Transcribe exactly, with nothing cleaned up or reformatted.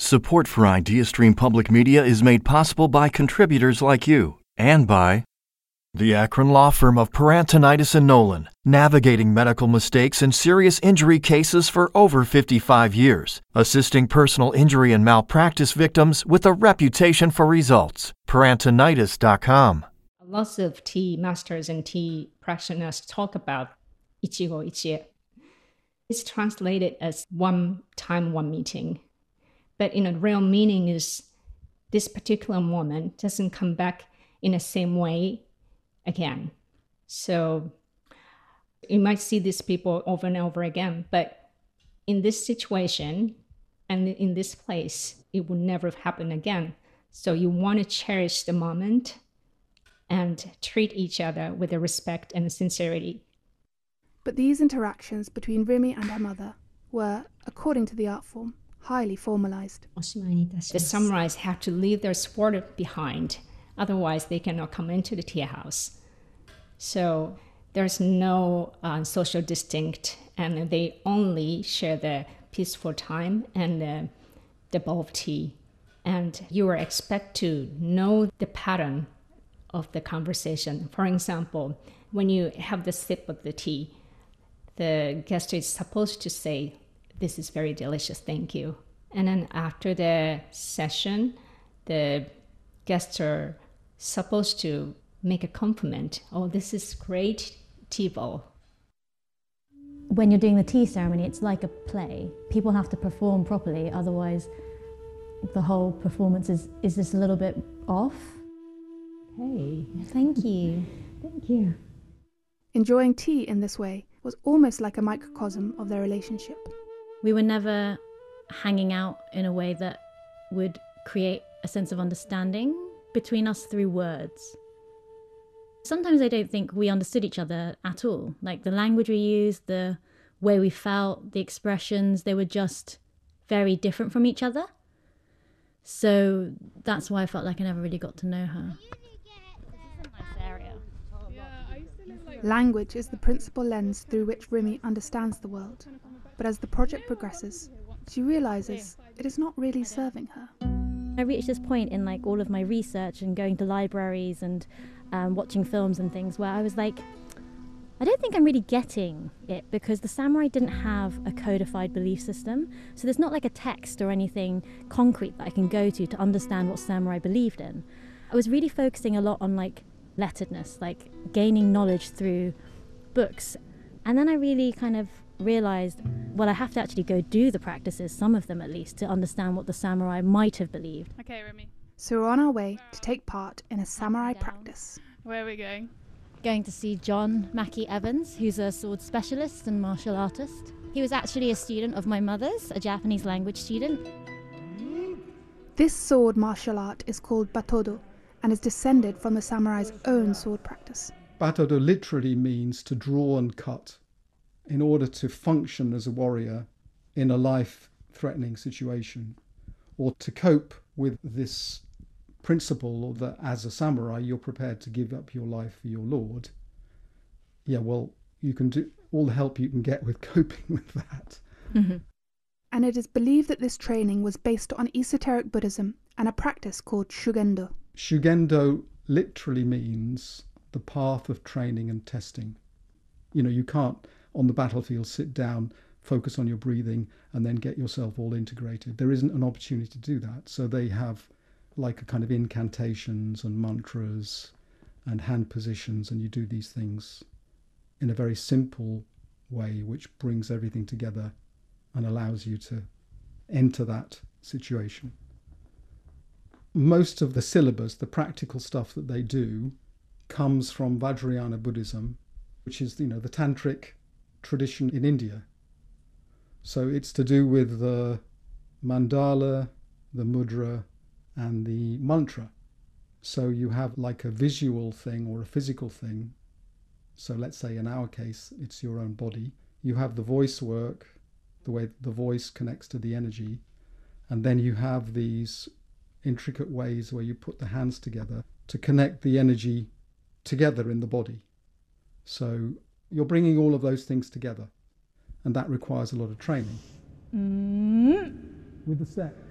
Support for IdeaStream Public Media is made possible by contributors like you and by the Akron Law Firm of Parantonitis and Nolan, navigating medical mistakes and serious injury cases for over fifty-five years, assisting personal injury and malpractice victims with a reputation for results. Parantonitis dot com. Lots of tea masters and tea practitioners talk about ichigo ichie. It's translated as one time, one meeting. But in a real meaning is this particular moment doesn't come back in the same way again. So you might see these people over and over again, but in this situation and in this place, it will never happen again. So you want to cherish the moment and treat each other with a respect and a sincerity. But these interactions between Rimi and her mother were, according to the art form, highly formalized. The samurais have to leave their sword behind, otherwise they cannot come into the tea house. So there's no uh, social distinct, and they only share the peaceful time and the, the bowl of tea. And you are expected to know the pattern of the conversation. For example, when you have the sip of the tea, the guest is supposed to say, "This is very delicious, thank you." And then after the session, the guests are supposed to make a compliment. "Oh, this is great tea bowl." When you're doing the tea ceremony, it's like a play. People have to perform properly, otherwise the whole performance is, is just a little bit off. Hey, thank you. Thank you. Enjoying tea in this way was almost like a microcosm of their relationship. We were never hanging out in a way that would create a sense of understanding between us through words. Sometimes I don't think we understood each other at all. Like the language we used, the way we felt, the expressions, they were just very different from each other. So that's why I felt like I never really got to know her. Language is the principal lens through which Rimi understands the world. But as the project progresses, she realises it is not really serving her. I reached this point in like all of my research and going to libraries and um, watching films and things where I was like, I don't think I'm really getting it, because the samurai didn't have a codified belief system. So there's not like a text or anything concrete that I can go to to understand what samurai believed in. I was really focusing a lot on like letteredness, like gaining knowledge through books. And then I really kind of realised, well, I have to actually go do the practices, some of them at least, to understand what the samurai might have believed. Okay, Rimi. So we're on our way to take part in a samurai practice. Where are we going? Going to see John Mackie Evans, who's a sword specialist and martial artist. He was actually a student of my mother's, a Japanese language student. This sword martial art is called Batodo and is descended from the samurai's own sword practice. Batodo literally means to draw and cut in order to function as a warrior in a life-threatening situation, or to cope with this principle that as a samurai you're prepared to give up your life for your lord. Yeah, well, you can do all the help you can get with coping with that. Mm-hmm. And it is believed that this training was based on esoteric Buddhism and a practice called Shugendo. Shugendo literally means the path of training and testing. You know, you can't on the battlefield sit down, focus on your breathing, and then get yourself all integrated. There isn't an opportunity to do that. So they have like a kind of incantations and mantras and hand positions, and you do these things in a very simple way which brings everything together and allows you to enter that situation. Most of the syllabus, the practical stuff that they do, comes from Vajrayana Buddhism, which is, you know, the tantric tradition in India. So it's to do with the mandala, the mudra, and the mantra. So you have like a visual thing or a physical thing. So let's say in our case, it's your own body. You have the voice work, the way the voice connects to the energy. And then you have these intricate ways where you put the hands together to connect the energy together in the body. So you're bringing all of those things together. And that requires a lot of training. Mm. With the set.